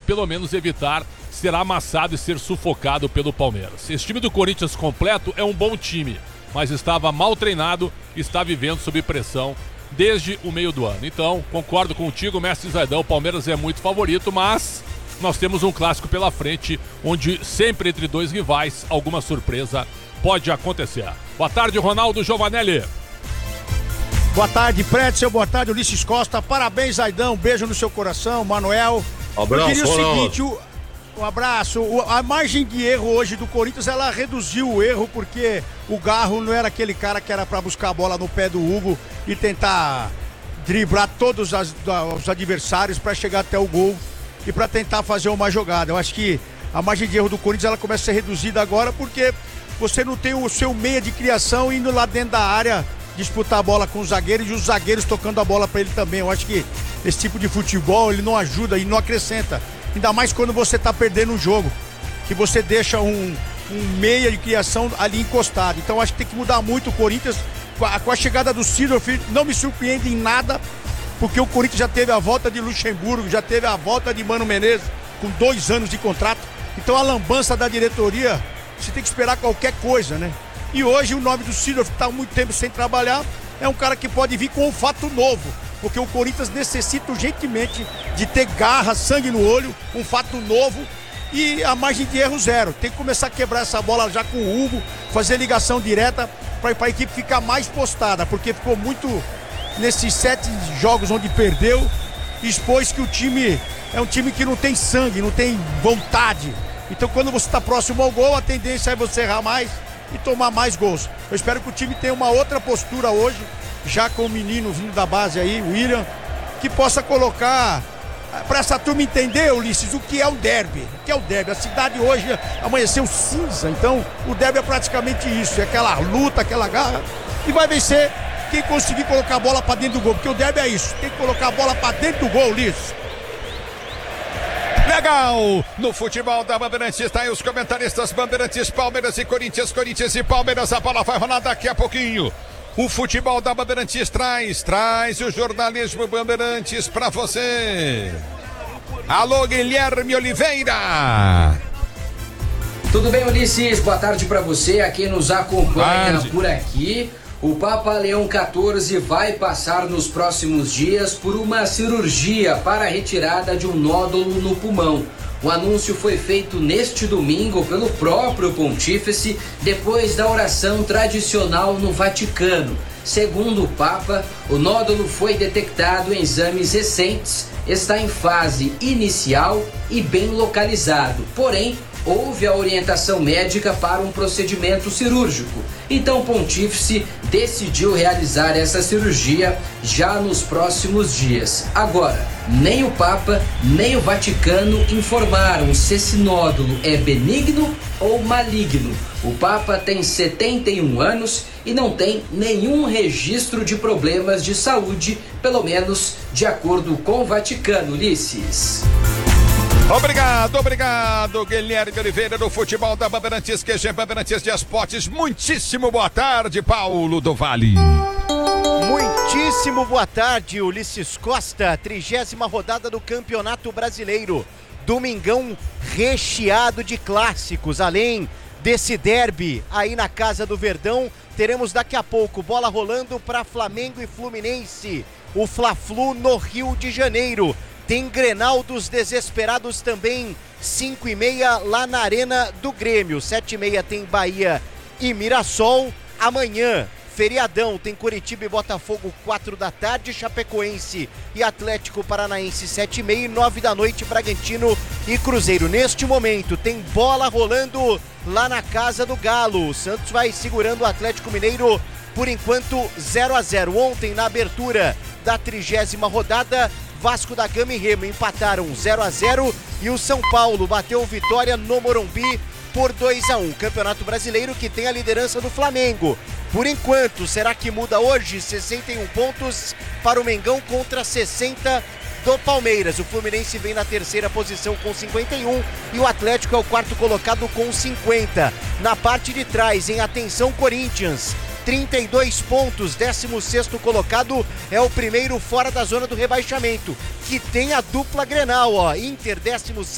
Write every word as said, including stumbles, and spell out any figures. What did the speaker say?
pelo menos evitar ser amassado e ser sufocado pelo Palmeiras. Esse time do Corinthians completo é um bom time, mas estava mal treinado e está vivendo sob pressão desde o meio do ano. Então, concordo contigo, mestre Zaidão, o Palmeiras é muito favorito, mas nós temos um clássico pela frente, onde sempre entre dois rivais, alguma surpresa pode acontecer. Boa tarde, Ronaldo Giovanelli. Boa tarde, Pretzel. Boa tarde, Ulisses Costa. Parabéns, Zaidão. Beijo no seu coração, Manuel. Abraço, Eu diria o Ronaldo. seguinte, o, um abraço. O, a margem de erro hoje do Corinthians, ela reduziu o erro, porque o Garro não era aquele cara que era para buscar a bola no pé do Hugo e tentar driblar todos as, os adversários para chegar até o gol e para tentar fazer uma jogada. Eu acho que a margem de erro do Corinthians ela começa a ser reduzida agora, porque você não tem o seu meia de criação indo lá dentro da área disputar a bola com os zagueiros e os zagueiros tocando a bola para ele também. Eu acho que esse tipo de futebol ele não ajuda e não acrescenta, ainda mais quando você está perdendo um jogo, que você deixa um, um meia de criação ali encostado. Então acho que tem que mudar muito o Corinthians com a, com a chegada do Sidorf. Não me surpreende em nada, porque o Corinthians já teve a volta de Luxemburgo, já teve a volta de Mano Menezes com dois anos de contrato. Então a lambança da diretoria, você tem que esperar qualquer coisa, né? E hoje o nome do Sidorf, que está há muito tempo sem trabalhar, é um cara que pode vir com um fato novo, porque o Corinthians necessita urgentemente de ter garra, sangue no olho, um fato novo e a margem de erro zero. Tem que começar a quebrar essa bola já com o Hugo, fazer ligação direta para a equipe ficar mais postada, porque ficou muito nesses sete jogos onde perdeu, expôs que o time é um time que não tem sangue, não tem vontade. Então quando você está próximo ao gol, a tendência é você errar mais e tomar mais gols. Eu espero que o time tenha uma outra postura hoje, já com o menino vindo da base aí, o William, que possa colocar, para essa turma entender, Ulisses, o que é o derby. O que é o derby? A cidade hoje amanheceu cinza, então o derby é praticamente isso, é aquela luta, aquela garra, e vai vencer quem conseguir colocar a bola para dentro do gol, porque o derby é isso, tem que colocar a bola para dentro do gol, Ulisses. Legal! No futebol da Bandeirantes está aí os comentaristas Bandeirantes, Palmeiras e Corinthians, Corinthians e Palmeiras. A bola vai rolar daqui a pouquinho. O futebol da Bandeirantes traz, traz o jornalismo Bandeirantes para você. Alô, Guilherme Oliveira! Tudo bem, Ulisses? Boa tarde para você, a quem nos acompanha tarde. por aqui. O Papa Leão quatorze vai passar nos próximos dias por uma cirurgia para a retirada de um nódulo no pulmão. O anúncio foi feito neste domingo pelo próprio Pontífice, depois da oração tradicional no Vaticano. Segundo o Papa, o nódulo foi detectado em exames recentes, está em fase inicial e bem localizado. Porém, houve a orientação médica para um procedimento cirúrgico. Então o Pontífice decidiu realizar essa cirurgia já nos próximos dias. Agora, nem o Papa, nem o Vaticano informaram se esse nódulo é benigno ou maligno. O Papa tem setenta e um anos e não tem nenhum registro de problemas de saúde, pelo menos de acordo com o Vaticano, Ulisses. Obrigado, obrigado, Guilherme Oliveira do futebol da Bandeirantes, Q G Bandeirantes de Esportes. Muitíssimo boa tarde, Paulo do Vale. Muitíssimo boa tarde, Ulisses Costa. Trigésima rodada do Campeonato Brasileiro. Domingão recheado de clássicos, além desse derby aí na Casa do Verdão. Teremos daqui a pouco bola rolando para Flamengo e Fluminense. O Fla-Flu no Rio de Janeiro. Tem Grenal dos Desesperados também, cinco e meia lá na Arena do Grêmio. sete e meia tem Bahia e Mirassol. Amanhã, feriadão, tem Curitiba e Botafogo, quatro da tarde. Chapecoense e Atlético Paranaense, sete e meia. E nove da noite, Bragantino e Cruzeiro. Neste momento, tem bola rolando lá na Casa do Galo. O Santos vai segurando o Atlético Mineiro, por enquanto, zero a zero. Ontem, na abertura da trigésima rodada, Vasco da Gama e Remo empataram zero a zero e o São Paulo bateu Vitória no Morumbi por dois a um. Campeonato Brasileiro que tem a liderança do Flamengo. Por enquanto, será que muda hoje? sessenta e um pontos para o Mengão contra sessenta do Palmeiras. O Fluminense vem na terceira posição com cinquenta e um e o Atlético é o quarto colocado com cinquenta. Na parte de trás, em atenção, Corinthians, trinta e dois pontos, décimo sexto colocado, é o primeiro fora da zona do rebaixamento, que tem a dupla Grenal, ó, Inter décimo